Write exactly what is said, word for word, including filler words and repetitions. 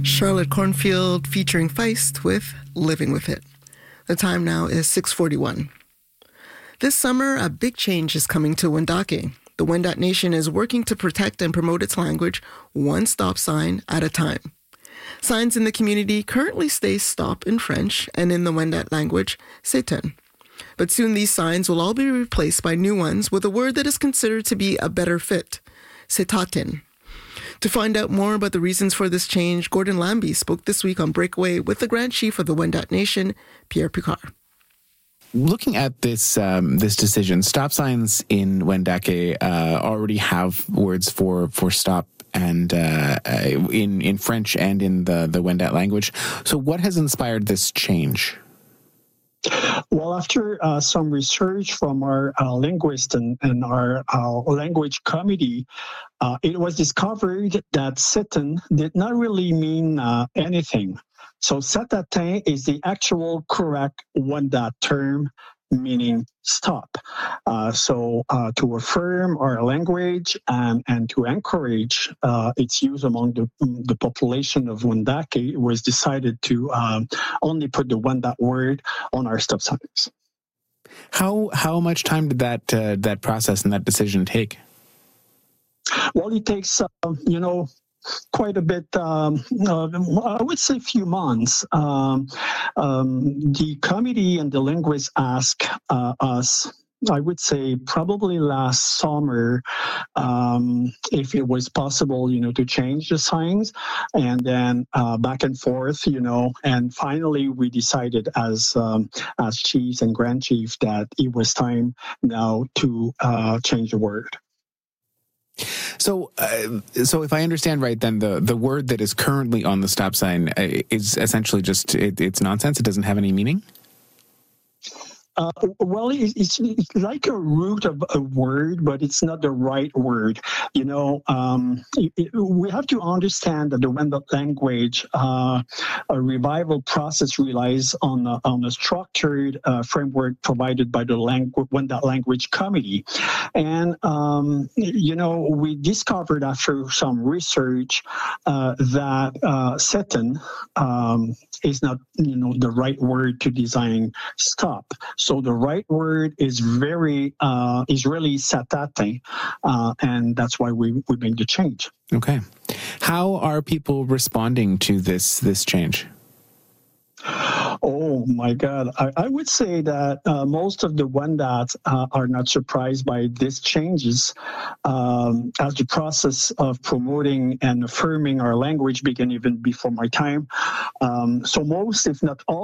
Charlotte Cornfield featuring Feist with Living With It. The time now is six forty-one. This summer, a big change is coming to Wendake. The Wendat Nation is working to protect and promote its language one stop sign at a time. Signs in the community currently say stop in French and in the Wendat language, c'est-un. But soon these signs will all be replaced by new ones with a word that is considered to be a better fit, c'est-atin. To find out more about the reasons for this change, Gordon Lambie spoke this week on Breakaway with the Grand Chief of the Wendat Nation, Pierre Picard. Looking at this um, this decision, stop signs in Wendake uh, already have words for, for stop and uh, in in French and in the, the Wendat language. So what has inspired this change? Well, after uh, some research from our uh, linguist and, and our uh, language committee, uh, it was discovered that c'est-un did not really mean uh, anything. So c'est-atin is the actual correct Wendat term, meaning stop. Uh, so uh, to affirm our language and, and to encourage uh, its use among the, the population of Wendake, it was decided to um, only put the Wendat word on our stop signs. How how much time did that uh, that process and that decision take? Well, it takes, uh, you know, quite a bit, um, uh, I would say a few months. Um, um, the committee and the linguists asked uh, us, I would say probably last summer, um, if it was possible, you know, to change the signs, and then uh, back and forth, you know, and finally we decided as um, as chiefs and grand chief that it was time now to uh, change the word. So, uh, so if I understand right, then the, the word that is currently on the stop sign uh, is essentially just, it, it's nonsense. It doesn't have any meaning? Uh, well, it's, it's like a root of a word, but it's not the right word. You know, um, it, it, we have to understand that the Wendat language, uh, a revival process relies on a, on a structured uh, framework provided by the langu- Wendat Language Committee. And, um, you know, we discovered after some research uh, that uh, c'est-un um, is not, you know, the right word to design stop. So the right word is very uh, is really c'est-atin, uh, and that's why we, we made the change. Okay. How are people responding to this this change? Oh my God! I, I would say that uh, most of the Wendat uh, are not surprised by these changes, um, as the process of promoting and affirming our language began even before my time. Um, so most, if not all,